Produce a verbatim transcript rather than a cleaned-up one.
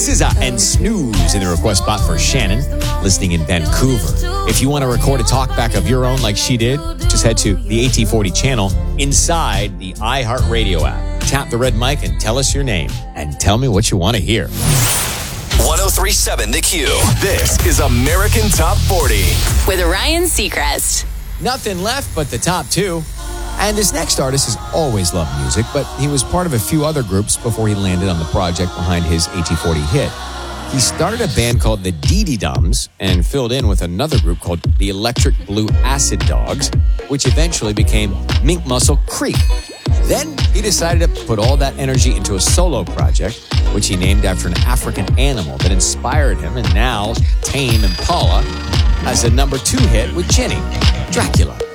S Z A and Snooze in the request spot for Shannon, listening in Vancouver. If you want to record a talkback of your own like she did, just head to the A T forty channel inside the iHeartRadio app. Tap the red mic and tell us your name. And tell me what you want to hear. one oh three point seven The Q. This is American Top forty. With Ryan Seacrest. Nothing left but the top two. And this next artist has always loved music, but he was part of a few other groups before he landed on the project behind his A T forty hit. He started a band called the Dee Dee Dums and filled in with another group called the Electric Blue Acid Dogs, which eventually became Mink Muscle Creek. Then he decided to put all that energy into a solo project, which he named after an African animal that inspired him, and now Tame Impala has a number two hit with Jenny, Dracula.